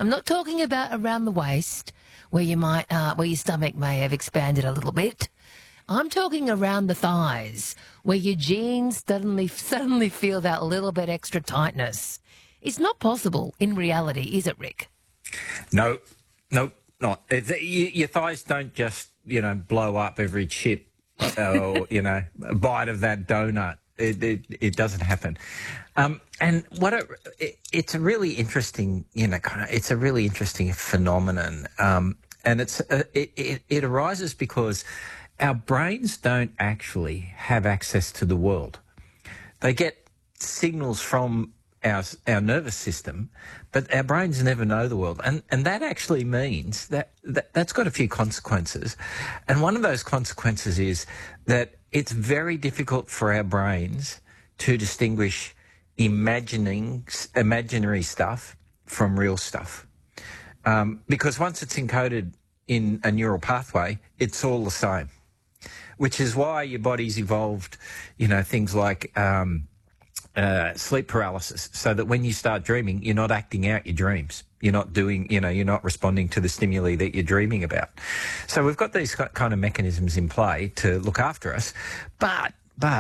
I'm not talking about around the waist where where your stomach may have expanded a little bit. I'm talking around the thighs where your jeans suddenly feel that little bit extra tightness. It's not possible in reality, is it, Rick? No, not. Your thighs don't just, blow up every chip or, a bite of that donut. It doesn't happen. And it's a really interesting, it's a really interesting phenomenon. And it arises because our brains don't actually have access to the world. They get signals from our nervous system, but our brains never know the world. And that actually means that's got a few consequences. And one of those consequences is that it's very difficult for our brains to distinguish imaginary stuff from real stuff. Because once it's encoded in a neural pathway, it's all the same, which is why your body's evolved, things like sleep paralysis, so that when you start dreaming, you're not acting out your dreams. You're not doing, you're not responding to the stimuli that you're dreaming about. So we've got these kind of mechanisms in play to look after us, but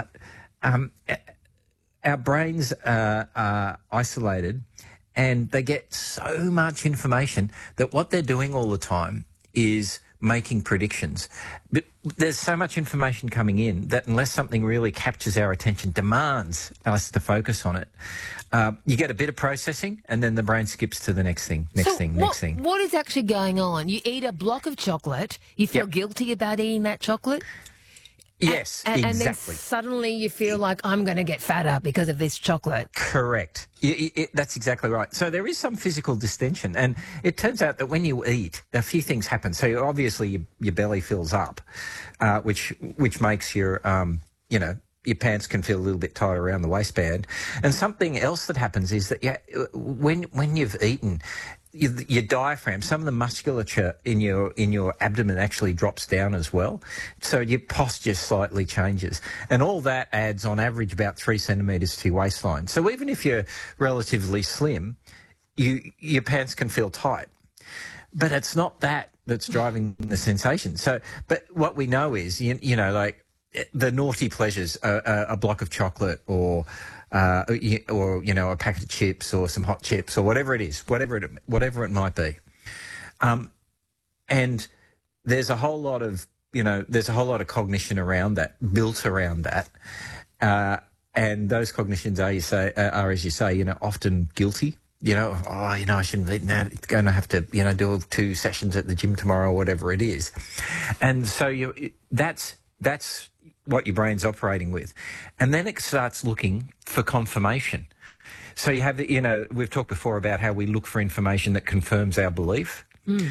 our brains are isolated, and they get so much information that what they're doing all the time is making predictions. But there's so much information coming in that unless something really captures our attention, demands us to focus on it, you get a bit of processing and then the brain skips to the next thing. What is actually going on? You eat a block of chocolate, you feel guilty about eating that chocolate? Yes, exactly. And then suddenly you feel like, I'm going to get fatter because of this chocolate. Correct. That's exactly right. So there is some physical distension, and it turns out that when you eat, a few things happen. So obviously your belly fills up, which makes your pants can feel a little bit tight around the waistband. And something else that happens is that when you've eaten, your diaphragm, some of the musculature in your abdomen actually drops down as well. So your posture slightly changes. And all that adds on average about 3 centimetres to your waistline. So even if you're relatively slim, your pants can feel tight. But it's not that's driving the sensation. So, but what we know is, like the naughty pleasures, a block of chocolate or a packet of chips or some hot chips or whatever it is, whatever it might be. And there's a whole lot of cognition around that, built around that. And those cognitions are, as you say, often guilty. I shouldn't have eaten that. It's going to have to, do 2 sessions at the gym tomorrow or whatever it is. And so that's what your brain's operating with. And then it starts looking for confirmation. So you have, we've talked before about how we look for information that confirms our belief.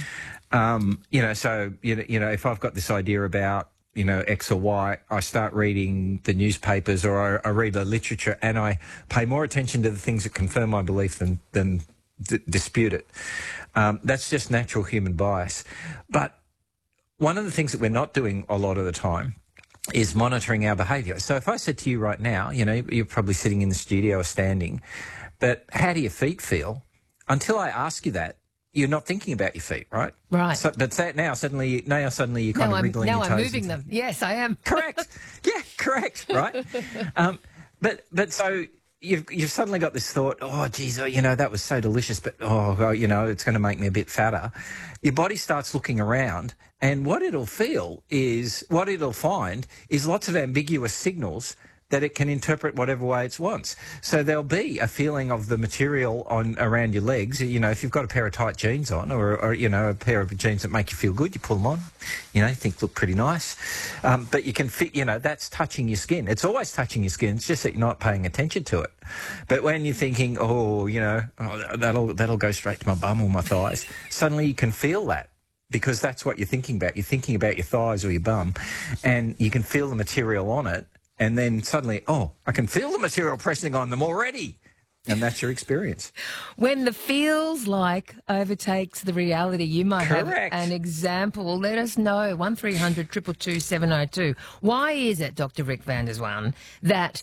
So, if I've got this idea about, X or Y, I start reading the newspapers or I read the literature and I pay more attention to the things that confirm my belief than dispute it. That's just natural human bias. But one of the things that we're not doing a lot of the time is monitoring our behaviour. So if I said to you right now, you're probably sitting in the studio or standing, but how do your feet feel? Until I ask you that, you're not thinking about your feet, right? Right. So, but now suddenly you're kind of wriggling your toes. Now I'm moving them. Yes, I am. Correct. Yeah, correct. Right. But so you've suddenly got this thought, oh, geez, that was so delicious, but, it's going to make me a bit fatter. Your body starts looking around, and what it'll find is lots of ambiguous signals that it can interpret whatever way it wants. So there'll be a feeling of the material around your legs. If you've got a pair of tight jeans on or a pair of jeans that make you feel good, you pull them on, you think look pretty nice. But you can fit, that's touching your skin. It's always touching your skin. It's just that you're not paying attention to it. But when you're thinking, that'll go straight to my bum or my thighs, suddenly you can feel that. Because that's what you're thinking about. You're thinking about your thighs or your bum, and you can feel the material on it. And then suddenly, I can feel the material pressing on them already. And that's your experience. When the feels like overtakes the reality, you might Correct. have an example. Let us know. 1300 222 702. Why is it, Dr. Rick van der Zwaan, that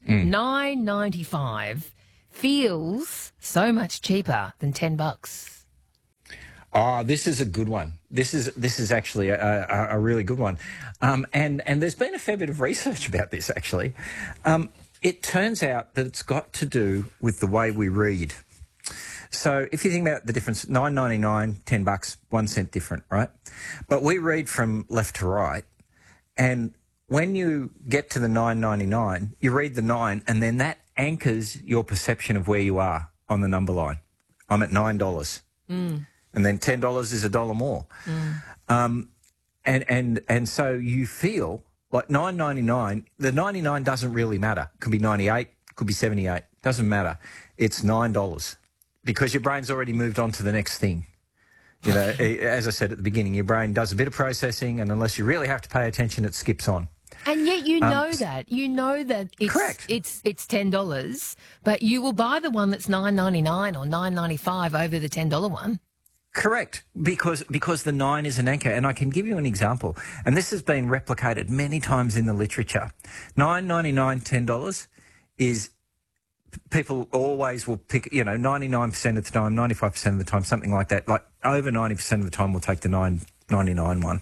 $9.95 feels so much cheaper than $10? Oh, this is a good one. This is actually a really good one, and there's been a fair bit of research about this actually. It turns out that it's got to do with the way we read. So if you think about the difference, $9.99, $10, 1 cent different, right? But we read from left to right, and when you get to the $9.99, you read the 9, and then that anchors your perception of where you are on the number line. I'm at $9. And then $10 is a dollar more. And so you feel like $9.99, the 99 doesn't really matter. It could be 98, could be 78, doesn't matter. It's $9 because your brain's already moved on to the next thing. You know, as I said at the beginning, your brain does a bit of processing, and unless you really have to pay attention, it skips on. And yet you know that it's correct. It's $10, but you will buy the one that's $9.99 or $9.95 over the $10 one. Correct, because the 9 is an anchor, and I can give you an example, and this has been replicated many times in the literature. $9.99, $10 is people always will pick, 99% of the time, 95% of the time, something like that. Like over 90% of the time, we'll take the $9.99 one.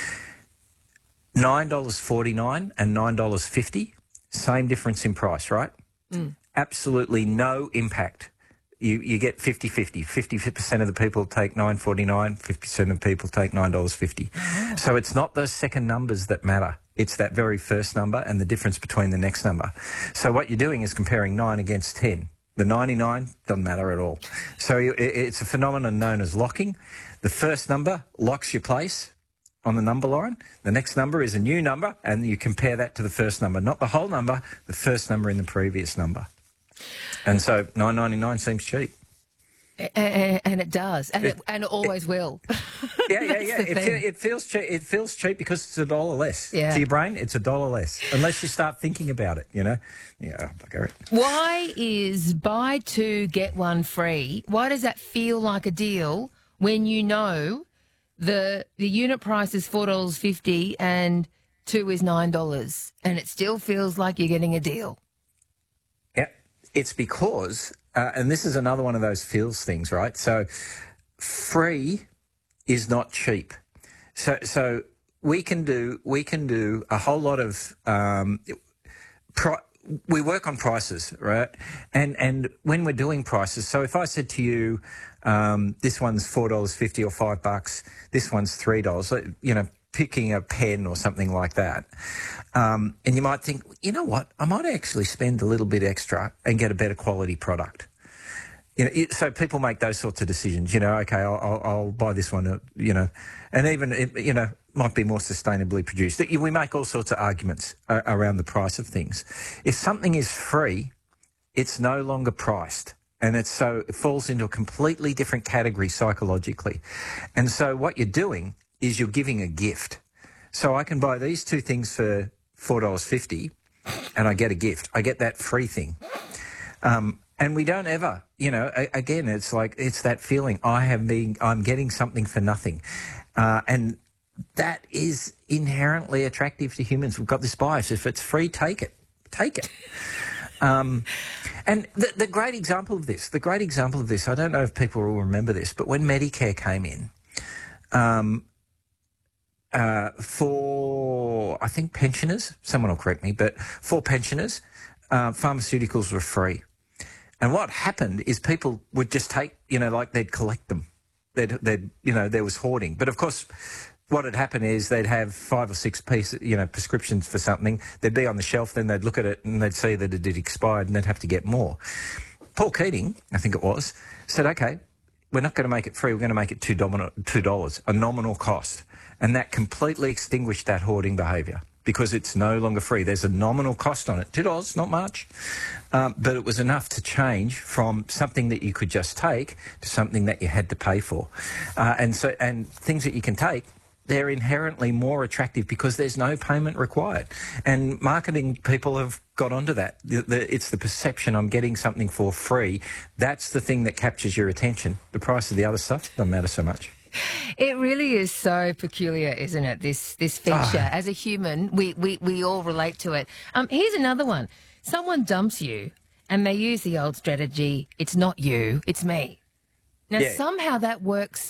$9.49 and $9.50, same difference in price, right? Absolutely no impact. You get 50-50. 50% of the people take $9.49, 50% of the people take $9.50. So it's not those second numbers that matter. It's that very first number and the difference between the next number. So what you're doing is comparing 9 against 10. The 99 doesn't matter at all. So it's a phenomenon known as locking. The first number locks your place on the number line. The next number is a new number, and you compare that to the first number, not the whole number, the first number in the previous number. And so $9.99 seems cheap. And it does, and it always will. Yeah. It feels cheap. It feels cheap because it's $1 less. Yeah. To your brain, it's $1 less, unless you start thinking about it. Yeah, bugger it. Why is buy two get one free? Why does that feel like a deal when you know the unit price is $4.50 and 2 is $9, and it still feels like you're getting a deal? Yeah, it's because, and this is another one of those feels things, right? So free is not cheap. So we can do a whole lot of we work on prices, right? And when we're doing prices, so if I said to you, this one's $4.50 or $5, this one's $3, picking a pen or something like that. And you might think, you know what, I might actually spend a little bit extra and get a better quality product. So people make those sorts of decisions, okay, I'll buy this one, and even, it might be more sustainably produced. We make all sorts of arguments around the price of things. If something is free, it's no longer priced. And it falls into a completely different category psychologically. And so what you're doing is you're giving a gift. So I can buy these two things for $4.50 and I get a gift. I get that free thing. And we don't ever, again, it's like, it's that feeling I'm getting something for nothing. And that is inherently attractive to humans. We've got this bias. If it's free, take it. Take it. And the great example of this, I don't know if people will remember this, but when Medicare came in, for, I think, pensioners, someone will correct me, but for pensioners, pharmaceuticals were free. And what happened is people would just take, like they'd collect them. There was hoarding. But of course, what had happened is they'd have 5 or 6 pieces, prescriptions for something. They'd be on the shelf, then they'd look at it and they'd see that it had expired and they'd have to get more. Paul Keating, I think it was, said, okay, we're not going to make it free, we're going to make it $2, a nominal cost. And that completely extinguished that hoarding behaviour because it's no longer free. There's a nominal cost on it, $2, not much. But it was enough to change from something that you could just take to something that you had to pay for. And things that you can take, they're inherently more attractive because there's no payment required. And marketing people have got onto that. It's the perception I'm getting something for free. That's the thing that captures your attention. The price of the other stuff doesn't matter so much. It really is so peculiar, isn't it, this feature? As a human, we all relate to it. Here's another one. Someone dumps you and they use the old strategy, it's not you, it's me. Now, somehow that works